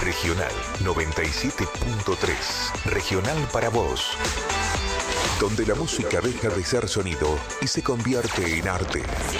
Regional 97.3. Regional para vos. Donde la música deja de ser sonido y se convierte en arte.